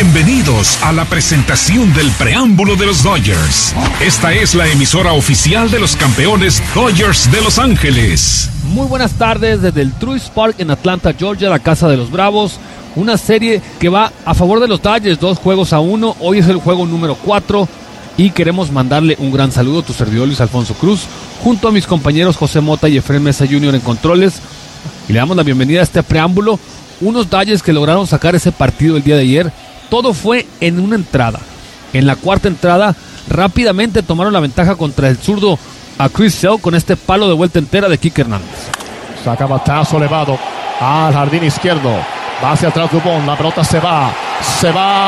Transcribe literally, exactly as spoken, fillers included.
Bienvenidos a la presentación del preámbulo de los Dodgers. Esta es la emisora oficial de los campeones Dodgers de Los Ángeles. Muy buenas tardes desde el Truist Park en Atlanta, Georgia, la casa de los Bravos. Una serie que va a favor de los Dodgers, dos juegos a uno. Hoy es el juego número cuatro y queremos mandarle un gran saludo a tu servidor Luis Alfonso Cruz, junto a mis compañeros José Mota y Efraín Mesa junior en controles. Y le damos la bienvenida a este preámbulo. Unos Dodgers que lograron sacar ese partido el día de ayer. Todo fue en una entrada. En la cuarta entrada, rápidamente tomaron la ventaja contra el zurdo a Chris Sale con este palo de vuelta entera de Kike Hernández. Saca batazo elevado al jardín izquierdo. Va hacia atrás Dubón, la pelota se va. Se va.